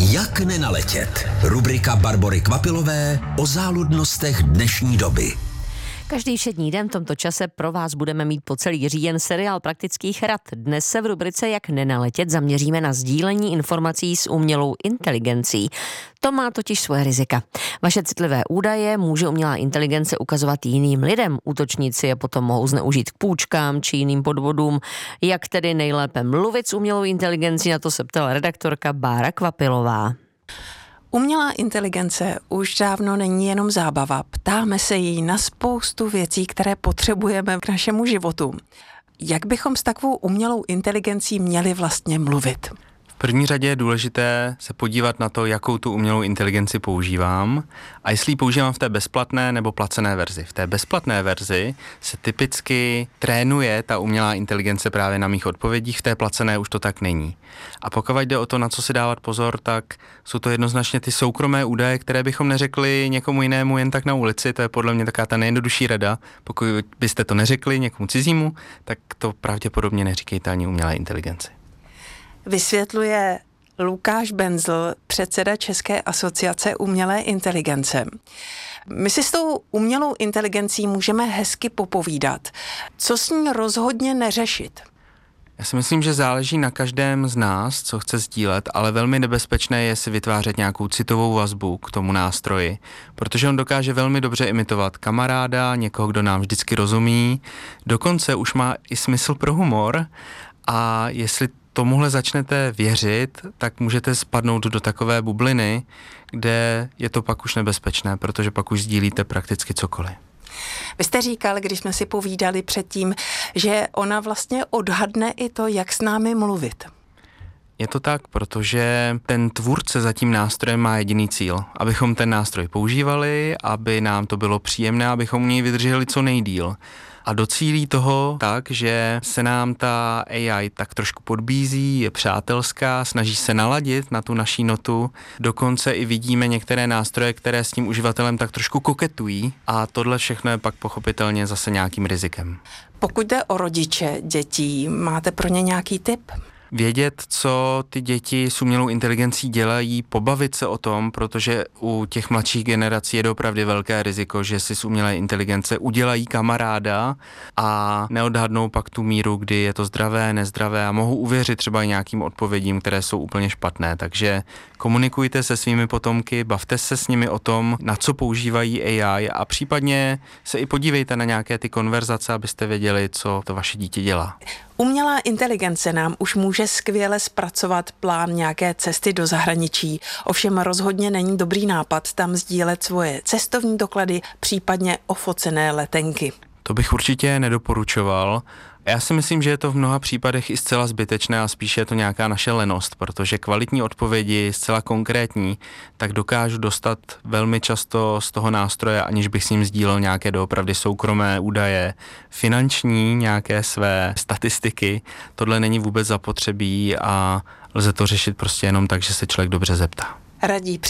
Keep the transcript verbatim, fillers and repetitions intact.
Jak nenaletět? Rubrika Barbory Kvapilové o záludnostech dnešní doby. Každý všední den v tomto čase pro vás budeme mít po celý říjen seriál praktických rad. Dnes se v rubrice Jak nenaletět zaměříme na sdílení informací s umělou inteligencí. To má totiž svoje rizika. Vaše citlivé údaje může umělá inteligence ukazovat jiným lidem. Útočníci je potom mohou zneužít k půjčkám či jiným podvodům. Jak tedy nejlépe mluvit s umělou inteligencí, na to se ptala redaktorka Bára Kvapilová. Umělá inteligence už dávno není jenom zábava. Ptáme se jí na spoustu věcí, které potřebujeme k našemu životu. Jak bychom s takovou umělou inteligencí měli vlastně mluvit? V první řadě je důležité se podívat na to, jakou tu umělou inteligenci používám a jestli ji používám v té bezplatné nebo placené verzi. V té bezplatné verzi se typicky trénuje ta umělá inteligence právě na mých odpovědích, v té placené už to tak není. A pokud jde o to, na co si dávat pozor, tak jsou to jednoznačně ty soukromé údaje, které bychom neřekli někomu jinému jen tak na ulici. To je podle mě taková ta nejjednodušší rada. Pokud byste to neřekli někomu cizímu, tak to pravděpodobně neříkejte ani umělé inteligenci. Vysvětluje Lukáš Benzl, předseda České asociace umělé inteligence. My si s tou umělou inteligencí můžeme hezky popovídat. Co s ní rozhodně neřešit? Já si myslím, že záleží na každém z nás, co chce sdílet, ale velmi nebezpečné je si vytvářet nějakou citovou vazbu k tomu nástroji, protože on dokáže velmi dobře imitovat kamaráda, někoho, kdo nám vždycky rozumí, dokonce už má i smysl pro humor a jestli tomuhle začnete věřit, tak můžete spadnout do takové bubliny, kde je to pak už nebezpečné, protože pak už sdílíte prakticky cokoliv. Vy jste říkal, když jsme si povídali předtím, že ona vlastně odhadne i to, jak s námi mluvit. Je to tak, protože ten tvůrce za tím nástrojem má jediný cíl, abychom ten nástroj používali, aby nám to bylo příjemné, abychom u něj vydrželi co nejdýl. A docílí toho tak, že se nám ta A I tak trošku podbízí, je přátelská, snaží se naladit na tu naší notu. Dokonce i vidíme některé nástroje, které s tím uživatelem tak trošku koketují a tohle všechno je pak pochopitelně zase nějakým rizikem. Pokud jde o rodiče dětí, máte pro ně nějaký tip? Vědět, co ty děti s umělou inteligencí dělají, pobavit se o tom, protože u těch mladších generací je opravdu velké riziko, že si z umělé inteligence udělají kamaráda a neodhadnou pak tu míru, kdy je to zdravé, nezdravé a mohou uvěřit třeba i nějakým odpovědím, které jsou úplně špatné. Takže komunikujte se svými potomky, bavte se s nimi o tom, na co používají A I a případně se i podívejte na nějaké ty konverzace, abyste věděli, co to vaše dítě dělá. Umělá inteligence nám už může skvěle zpracovat plán nějaké cesty do zahraničí, ovšem rozhodně není dobrý nápad tam sdílet svoje cestovní doklady, případně ofocené letenky. To bych určitě nedoporučoval. Já si myslím, že je to v mnoha případech i zcela zbytečné a spíše je to nějaká naše lenost, protože kvalitní odpovědi, zcela konkrétní, tak dokážu dostat velmi často z toho nástroje, aniž bych s ním sdílel nějaké doopravdy soukromé údaje, finanční, nějaké své statistiky. Tohle není vůbec zapotřebí a lze to řešit prostě jenom tak, že se člověk dobře zeptá. Radí